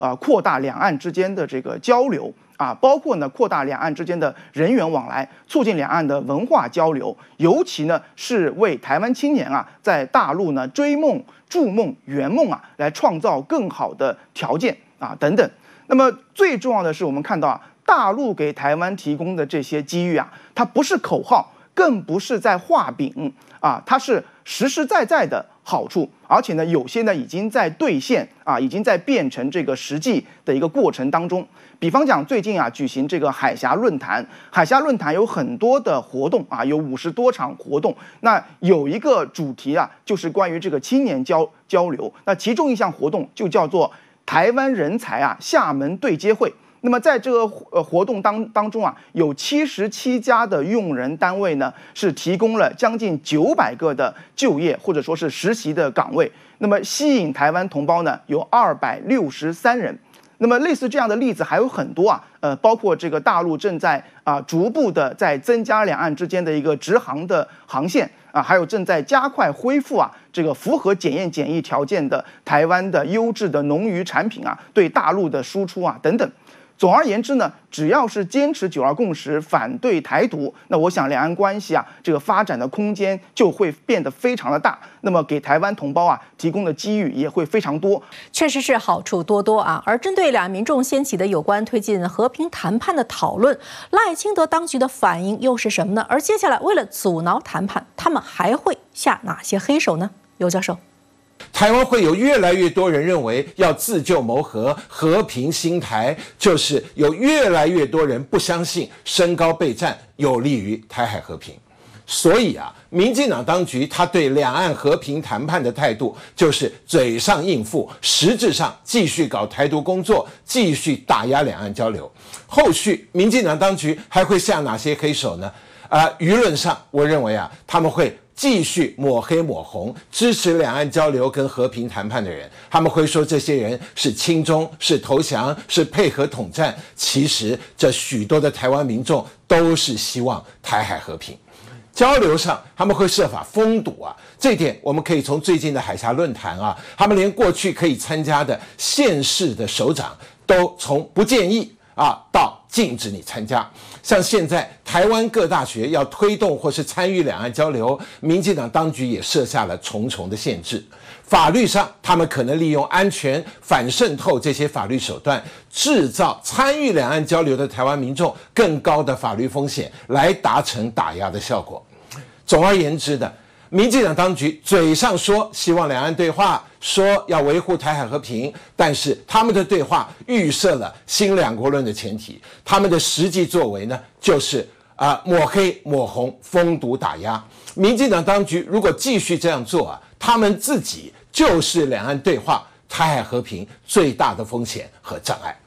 扩大两岸之间的这个交流啊，包括呢扩大两岸之间的人员往来，促进两岸的文化交流，尤其呢是为台湾青年啊在大陆呢追梦、筑梦、圆梦啊来创造更好的条件啊等等。那么最重要的是，我们看到啊，大陆给台湾提供的这些机遇啊，它不是口号，更不是在画饼啊，它是实实在在的好处，而且呢，有些呢已经在兑现啊，已经在变成这个实际的一个过程当中。比方讲，最近啊举行这个海峡论坛，海峡论坛有很多的活动啊，有50多场活动。那有一个主题啊，就是关于这个青年交流。那其中一项活动就叫做台湾人才啊厦门对接会。那么在这个活动当中啊，有77家的用人单位呢，是提供了将近900个的就业或者说是实习的岗位。那么吸引台湾同胞呢，有263人。那么类似这样的例子还有很多啊，包括这个大陆正在逐步的在增加两岸之间的一个直航的航线啊，还有正在加快恢复啊这个符合检验检疫条件的台湾的优质的农渔产品啊对大陆的输出啊等等。总而言之呢，只要是坚持九二共识，反对台独，那我想两岸关系啊，这个发展的空间就会变得非常的大。那么给台湾同胞啊提供的机遇也会非常多， 确实是好处多多啊。而针对两岸民众掀起的有关推进和平谈判的讨论，赖清德当局的反应又是什么呢？而接下来为了阻挠谈判，他们还会下哪些黑手呢？尤教授。 台湾会有越来越多人认为要自救谋和，和平兴台，就是有越来越多人不相信升高备战有利于台海和平。所以啊，民进党当局他对两岸和平谈判的态度就是嘴上应付，实质上继续搞台独工作，继续打压两岸交流。后续民进党当局还会下哪些黑手呢？舆论上我认为啊，他们会继续抹黑抹红支持两岸交流跟和平谈判的人，他们会说这些人是亲中、是投降、是配合统战。其实这许多的台湾民众都是希望台海和平。交流上他们会设法封堵啊，这点我们可以从最近的海峡论坛啊，他们连过去可以参加的县市的首长都从不建议到禁止你参加。像现在台湾各大学要推动或是参与两岸交流，民进党当局也设下了重重的限制。法律上他们可能利用安全、反渗透这些法律手段，制造参与两岸交流的台湾民众更高的法律风险，来达成打压的效果。总而言之的，民进党当局嘴上说希望两岸对话，说要维护台海和平，但是他们的对话预设了新两国论的前提，他们的实际作为呢，就是抹黑抹红、封堵打压。民进党当局如果继续这样做他们自己就是两岸对话、台海和平最大的风险和障碍。